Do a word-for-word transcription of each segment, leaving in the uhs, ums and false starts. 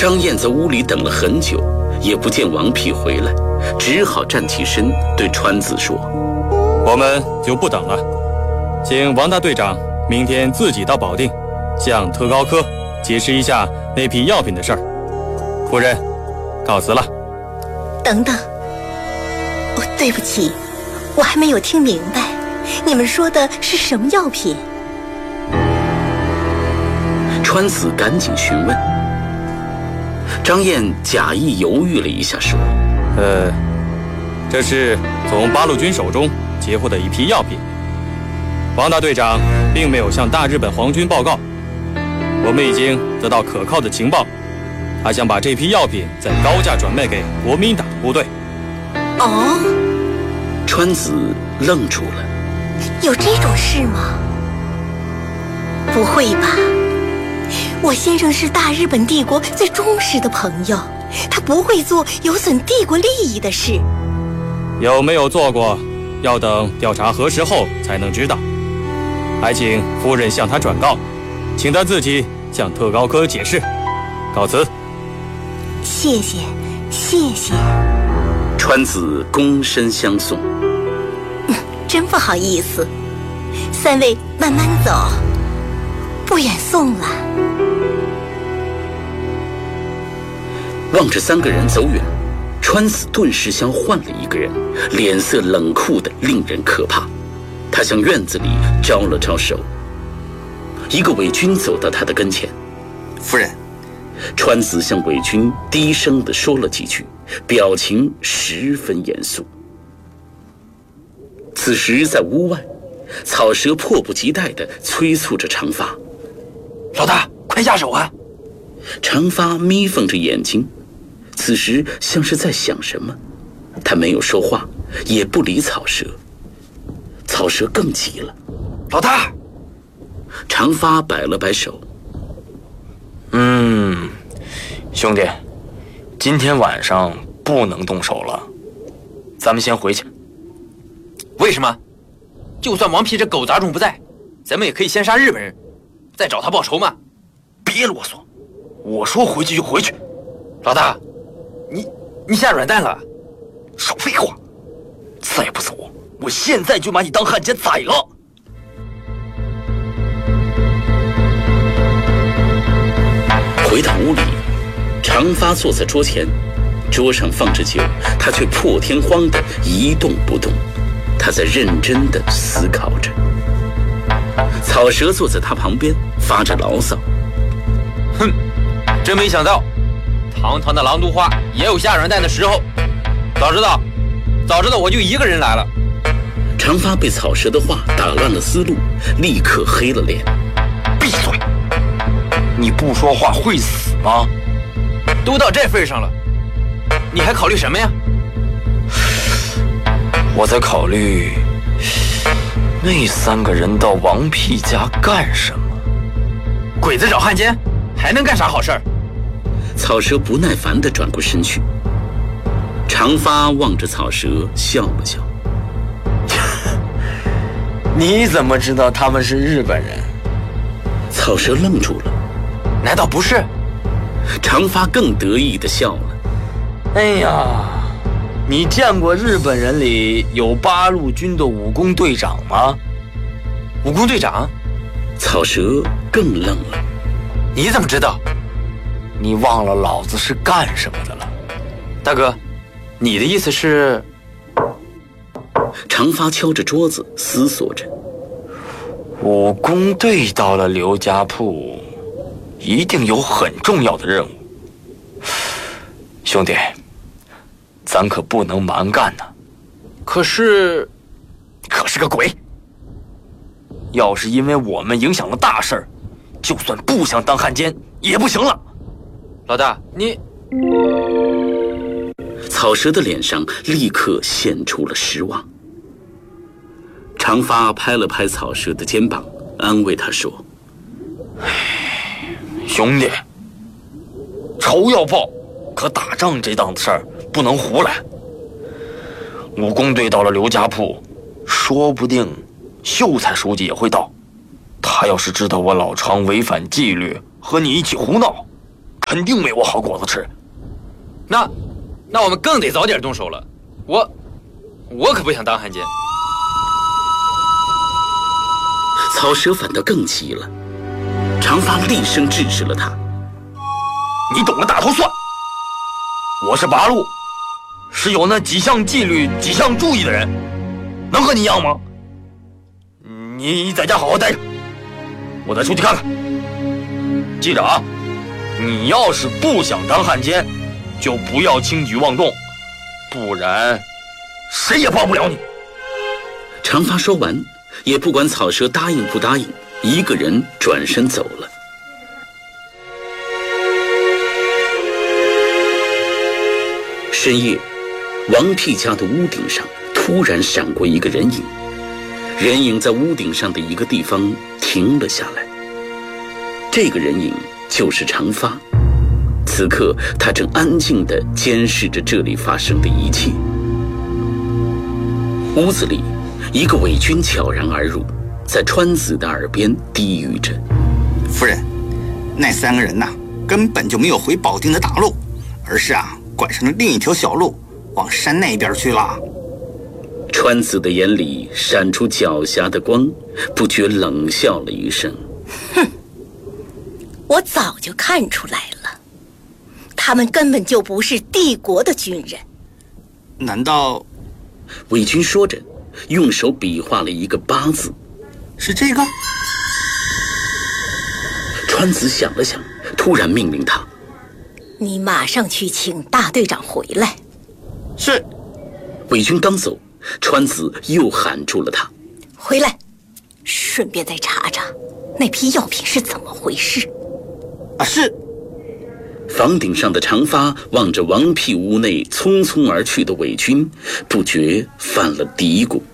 张燕在屋里等了很久，也不见王丕回来，只好站起身对川子说：“ 我们就不等了，请王大队长明天自己到保定，向特高科解释一下那批药品的事儿。夫人，告辞了。” 等等，哦，对不起，我还没有听明白，你们说的是什么药品？ 川子赶紧询问。张燕假意犹豫了一下，说：“ 呃，这是从八路军手中截获的一批药品。王大队长并没有向大日本皇军报告，我们已经得到可靠的情报，他想把这批药品再高价转卖给国民党部队。” 哦， 川子愣住了。 有这种事吗？不会吧？我先生是大日本帝国最忠实的朋友，他不会做有损帝国利益的事。 有没有做过，要等调查核实后才能知道。还请夫人向他转告，请他自己向特高科解释。告辞。 谢谢，谢谢。 川子躬身相送。 嗯，真不好意思，三位慢慢走，不远送了。 望着三个人走远，川子顿时像换了一个人，脸色冷酷的令人可怕。他向院子里招了招手，一个伪军走到他的跟前。 夫人， 川子向伪军低声地说了几句，表情十分严肃。此时在屋外，草蛇迫不及待地催促着长发：“ 老大，快下手啊！” 长发眯缝着眼睛，此时像是在想什么。他没有说话，也不理草蛇。草蛇更急了：“ 老大！” 长发摆了摆手：“ 嗯，兄弟，今天晚上不能动手了，咱们先回去。”“ 为什么？就算王丕这狗杂种不在，咱们也可以先杀日本人，再找他报仇嘛。”“ 别啰嗦，我说回去就回去。”“ 老大，你你下软蛋了？”“ 少废话！再不走，我现在就把你当汉奸宰了！” 回到屋里，长发坐在桌前，桌上放着酒，他却破天荒地一动不动。他在认真地思考着。草蛇坐在他旁边，发着牢骚：“ 哼，真没想到，堂堂的狼毒花也有下软蛋的时候。早知道，早知道我就一个人来了。” 长发被草蛇的话打乱了思路，立刻黑了脸：“ 闭嘴！你不说话会死吗？ 都到这份上了，你还考虑什么呀？”“ 我在考虑那三个人到王丕家干什么。”“ 鬼子找汉奸，还能干啥好事儿？” 草蛇不耐烦地转过身去。长发望着草蛇笑了笑：“ 你怎么知道他们是日本人？” 草蛇愣住了。 “难道不是？” 长发更得意地笑了：“ 哎呀，你见过日本人里有八路军的武工队长吗？”“ 武工队长？” 草蛇更愣了。 “你怎么知道？”“ 你忘了老子是干什么的了？”“ 大哥，你的意思是？” 长发敲着桌子思索着。 武工队到了刘家铺，一定有很重要的任务。兄弟，咱可不能蛮干呐。 可是， 可是个鬼！要是因为我们影响了大事儿，就算不想当汉奸也不行了。 老大，你…… 草蛇的脸上立刻现出了失望。长发拍了拍草蛇的肩膀，安慰他说：“ 兄弟，仇要报，可打仗这档子事儿不能胡来。武工队到了刘家铺，说不定秀才书记也会到。他要是知道我老常违反纪律，和你一起胡闹， 肯定没我好果子吃。 那，那我们更得早点动手了。我，我可不想当汉奸。 草蛇反倒更急了，长发厉声制止了他：“ 你懂个大头蒜！我是八路，是有那几项纪律、几项注意的人，能和你一样吗？你在家好好待着，我再出去看看。记着啊，你要是不想当汉奸，就不要轻举妄动，不然谁也帮不了你。” 长发说完，也不管草蛇答应不答应，一个人转身走了。深夜，王屁家的屋顶上突然闪过一个人影，人影在屋顶上的一个地方停了下来。这个人影就是长发，此刻他正安静地监视着这里发生的一切。屋子里，一个伪军悄然而入，在川子的耳边低语着：“ 夫人，那三个人呐，根本就没有回保定的大路，而是啊，拐上了另一条小路，往山那边去了。” 川子的眼里闪出狡黠的光，不觉冷笑了一声：“ 哼，我早就看出来了，他们根本就不是帝国的军人。” 难道？ 伪军说着，用手比划了一个八字。 是这个？ 川子想了想，突然命令他：“ 你马上去请大队长回来。” 是。 伪军刚走，川子又喊住了他：“ 回来，顺便再查查那批药品是怎么回事。” 啊，是。 房顶上的长发望着王屁屋内匆匆而去的伪军，不觉犯了嘀咕。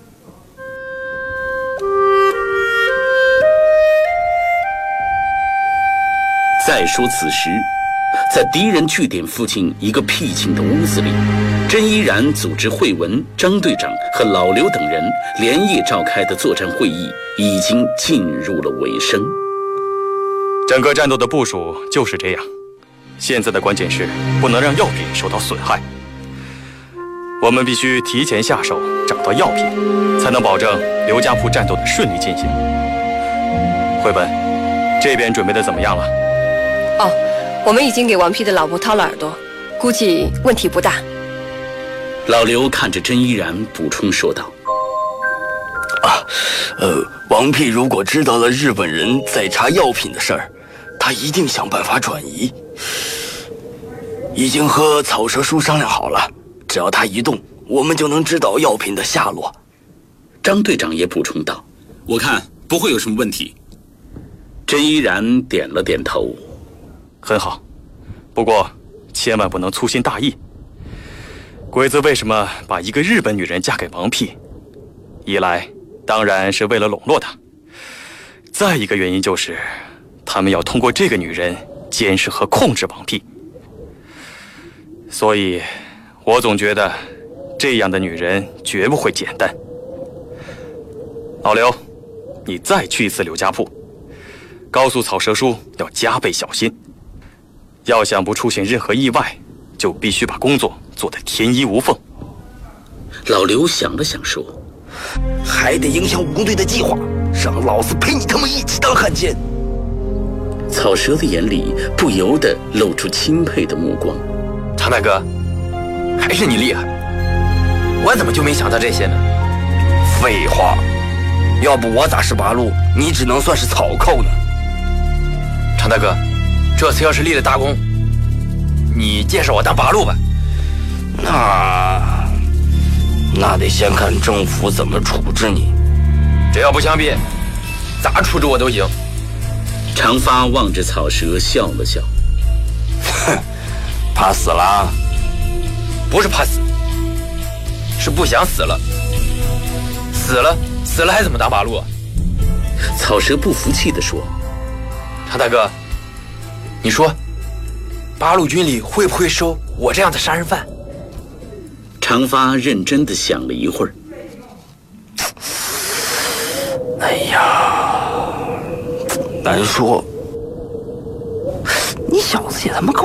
再说此时，在敌人据点附近一个僻静的屋子里，甄依然组织惠文、张队长和老刘等人连夜召开的作战会议已经进入了尾声。 整个战斗的部署就是这样。现在的关键是不能让药品受到损害，我们必须提前下手找到药品，才能保证刘家铺战斗的顺利进行。惠本，这边准备的怎么样了？ 哦，我们已经给王丕的老婆掏了耳朵，估计问题不大。 老刘看着甄依然补充说道：“ 啊，呃，王丕如果知道了日本人在查药品的事儿，他一定想办法转移。已经和草蛇叔商量好了，只要他一动，我们就能知道药品的下落。” 张队长也补充道：“ 我看不会有什么问题。” 甄依然点了点头：“ 很好，不过千万不能粗心大意。鬼子为什么把一个日本女人嫁给王丕？一来当然是为了笼络她，再一个原因就是他们要通过这个女人监视和控制王丕。所以我总觉得这样的女人绝不会简单。老刘，你再去一次刘家铺，告诉草蛇叔要加倍小心，要想不出现任何意外，就必须把工作做得天衣无缝。” 老刘想了想说：“ 还得影响武工队的计划，让老子陪你他们一起当汉奸。” 草蛇的眼里不由得露出钦佩的目光。 常大哥，还是你厉害，我怎么就没想到这些呢？ 废话，要不我咋是八路，你只能算是草寇呢？ 常大哥，这次要是立了大功，你介绍我当八路吧。 那那得先看政府怎么处置你。 只要不枪毙，咋处置我都行。 长发望着草蛇笑了笑：“ 哼，怕死啦？ 不是怕死，是不想死了。死了，死了还怎么当八路啊？” 草蛇不服气地说：“ 常大哥，你说，八路军里会不会收我这样的杀人犯？” 长发认真地想了一会儿：“ 哎呀，难说。你小子也他妈够